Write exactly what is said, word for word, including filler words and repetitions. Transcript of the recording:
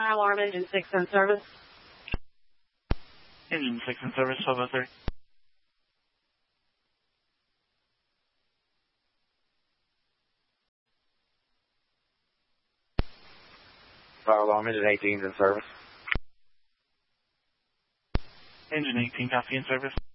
Fire alarm engine six in service. Engine six in service, twelve oh three. Fire alarm engine eighteen in service. Engine eighteen, copy in service.